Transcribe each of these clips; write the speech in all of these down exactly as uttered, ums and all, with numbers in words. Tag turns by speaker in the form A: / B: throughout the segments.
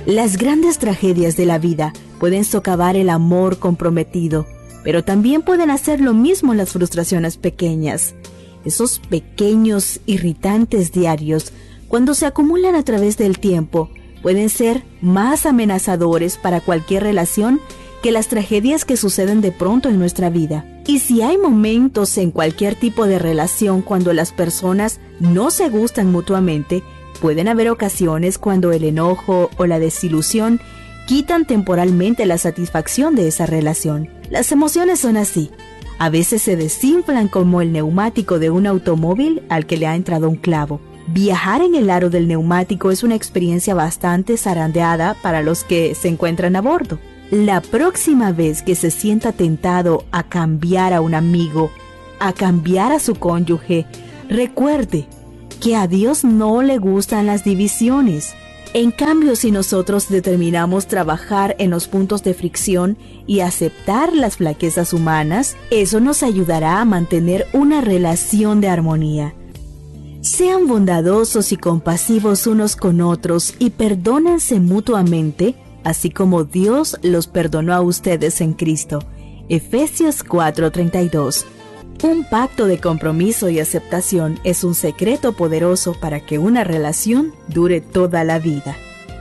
A: Las grandes tragedias de la vida pueden socavar el amor comprometido, pero también pueden hacer lo mismo las frustraciones pequeñas. Esos pequeños irritantes diarios, cuando se acumulan a través del tiempo, pueden ser más amenazadores para cualquier relación que las tragedias que suceden de pronto en nuestra vida. Y si hay momentos en cualquier tipo de relación cuando las personas no se gustan mutuamente, pueden haber ocasiones cuando el enojo o la desilusión quitan temporalmente la satisfacción de esa relación. Las emociones son así. A veces se desinflan como el neumático de un automóvil al que le ha entrado un clavo. Viajar en el aro del neumático es una experiencia bastante zarandeada para los que se encuentran a bordo. La próxima vez que se sienta tentado a cambiar a un amigo, a cambiar a su cónyuge, recuerde que a Dios no le gustan las divisiones. En cambio, si nosotros determinamos trabajar en los puntos de fricción y aceptar las flaquezas humanas, eso nos ayudará a mantener una relación de armonía. Sean bondadosos y compasivos unos con otros y perdónense mutuamente, así como Dios los perdonó a ustedes en Cristo. Efesios cuatro treinta y dos. Un pacto de compromiso y aceptación es un secreto poderoso para que una relación dure toda la vida.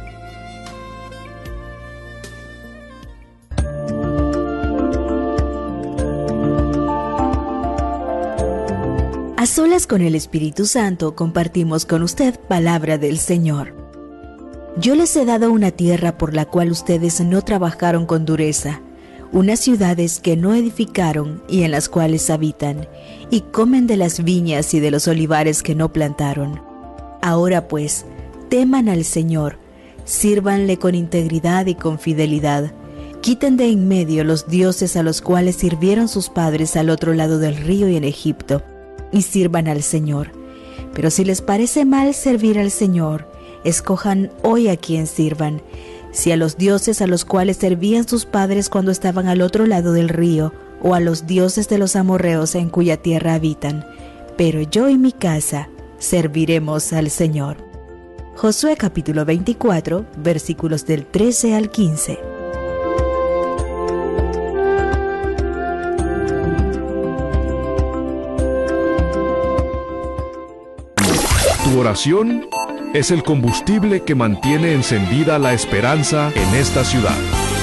A: A solas con el Espíritu Santo compartimos con usted palabra del Señor. Yo les he dado una tierra por la cual ustedes no trabajaron con dureza, unas ciudades que no edificaron y en las cuales habitan, y comen de las viñas y de los olivares que no plantaron. Ahora pues, teman al Señor, sírvanle con integridad y con fidelidad. Quiten de en medio los dioses a los cuales sirvieron sus padres al otro lado del río y en Egipto, y sirvan al Señor. Pero si les parece mal servir al Señor, escojan hoy a quien sirvan, si a los dioses a los cuales servían sus padres cuando estaban al otro lado del río, o a los dioses de los amorreos en cuya tierra habitan. Pero yo y mi casa serviremos al Señor. Josué capítulo veinticuatro, versículos del trece al quince.
B: Tu oración es el combustible que mantiene encendida la esperanza en esta ciudad.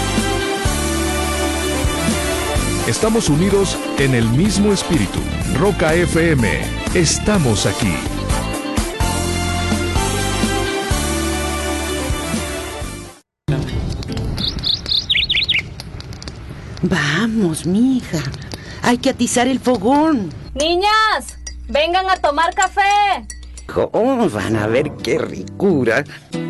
B: Estamos unidos en el mismo espíritu. Roca F M, estamos aquí.
C: Vamos, mija, hay que atizar el fogón.
D: Niñas, vengan a tomar café.
C: ¿Cómo van a ver qué ricura?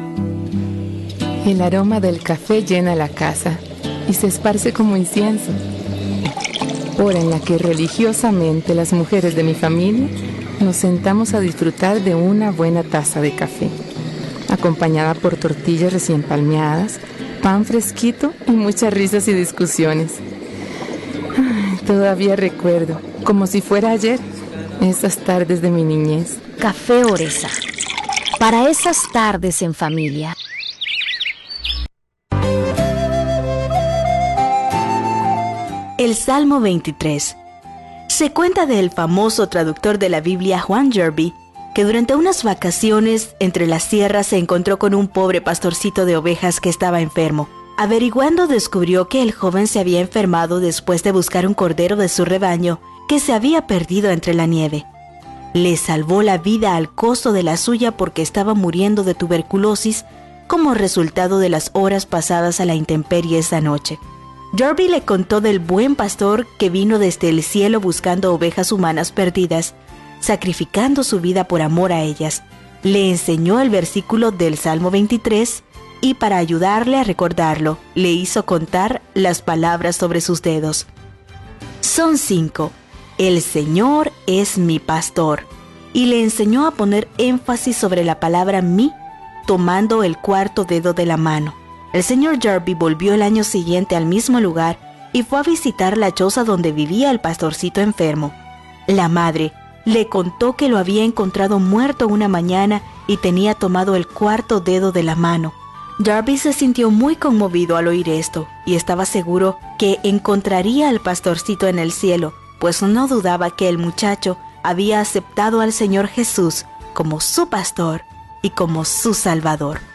E: El aroma del café llena la casa y se esparce como incienso. Hora en la que religiosamente las mujeres de mi familia nos sentamos a disfrutar de una buena taza de café, acompañada por tortillas recién palmeadas, pan fresquito y muchas risas y discusiones. Ay, todavía recuerdo, como si fuera ayer, esas tardes de mi niñez.
F: Café Oresa, para esas tardes en familia.
A: El Salmo veintitrés. Se cuenta del famoso traductor de la Biblia Juan Jerby, que durante unas vacaciones entre las sierras se encontró con un pobre pastorcito de ovejas que estaba enfermo. Averiguando, descubrió que el joven se había enfermado después de buscar un cordero de su rebaño que se había perdido entre la nieve. Le salvó la vida al costo de la suya porque estaba muriendo de tuberculosis como resultado de las horas pasadas a la intemperie esa noche. Jerby le contó del buen pastor que vino desde el cielo buscando ovejas humanas perdidas, sacrificando su vida por amor a ellas. Le enseñó el versículo del Salmo veintitrés y para ayudarle a recordarlo, le hizo contar las palabras sobre sus dedos. Son cinco. El Señor es mi pastor. Y le enseñó a poner énfasis sobre la palabra mi, tomando el cuarto dedo de la mano. El señor Jerby volvió el año siguiente al mismo lugar y fue a visitar la choza donde vivía el pastorcito enfermo. La madre le contó que lo había encontrado muerto una mañana y tenía tomado el cuarto dedo de la mano. Darby se sintió muy conmovido al oír esto y estaba seguro que encontraría al pastorcito en el cielo, pues no dudaba que el muchacho había aceptado al Señor Jesús como su pastor y como su Salvador.